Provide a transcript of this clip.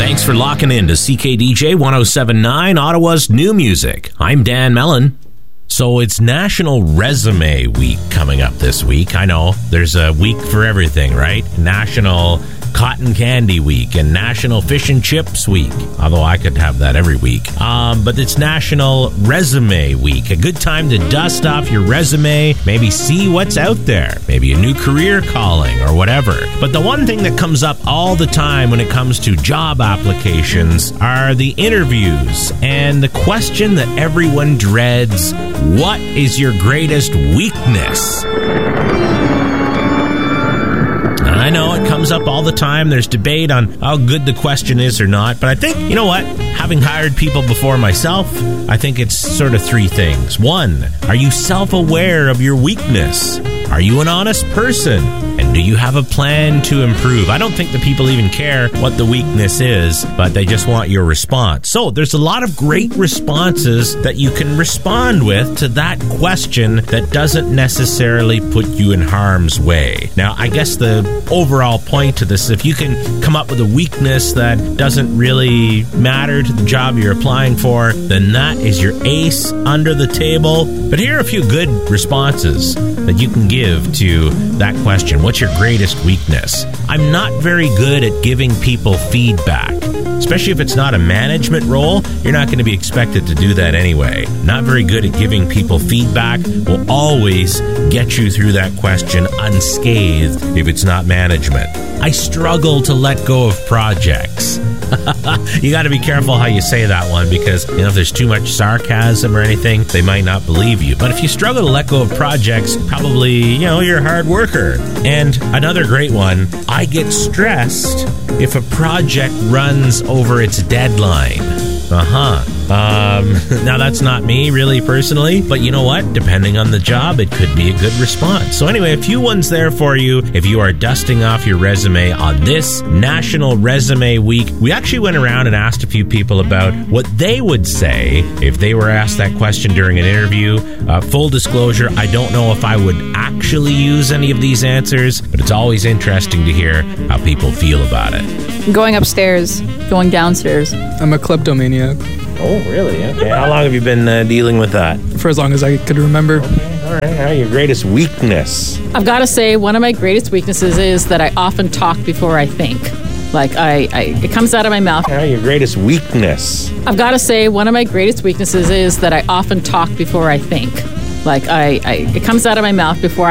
Thanks for locking in to CKDJ 107.9, Ottawa's new music. I'm Dan Mellon. So it's National Resume Week coming up this week. I know there's a week for everything, right? National Cotton Candy Week and National Fish and Chips Week, although I could have that every week. But it's National Resume Week, a good time to dust off your resume, maybe see what's out there, maybe a new career calling or whatever. But the one thing that comes up all the time when it comes to job applications are the interviews, and the question that everyone dreads: what is your greatest weakness? I know it comes up all the time. There's debate on how good the question is or not. But I think, you know what? Having hired people before myself, I think it's sort of three things. One, are you self-aware of your weakness? Are you an honest person? And do you have a plan to improve? I don't think the people even care what the weakness is, but they just want your response. So there's a lot of great responses that you can respond with to that question that doesn't necessarily put you in harm's way. Now, I guess the overall point to this is if you can come up with a weakness that doesn't really matter to the job you're applying for, then that is your ace under the table. But here are a few good responses that you can give to that question. What's your greatest weakness? I'm not very good at giving people feedback. Especially if it's not a management role, you're not going to be expected to do that anyway. Not very good at giving people feedback will always get you through that question unscathed if it's not management. I struggle to let go of projects. You got to be careful how you say that one because, you know, if there's too much sarcasm or anything, they might not believe you. But if you struggle to let go of projects, probably, you know, you're a hard worker. And another great one, I get stressed if a project runs over its deadline. Now that's not me really personally, but you know what? Depending on the job, it could be a good response. So anyway, a few ones there for you if you are dusting off your resume on this National Resume Week. We actually went around and asked a few people about what they would say if they were asked that question during an interview. Full disclosure, I don't know if I would actually use any of these answers, but it's always interesting to hear how people feel about it. Going upstairs, going downstairs. I'm a kleptomaniac. Oh, really? Okay. How long have you been dealing with that? For as long as I could remember. Okay. All right. How your greatest weakness? I've got to say, one of my greatest weaknesses is that I often talk before I think. Like, it comes out of my mouth. How your greatest weakness? I've got to say, one of my greatest weaknesses is that I often talk before I think. Like, it comes out of my mouth before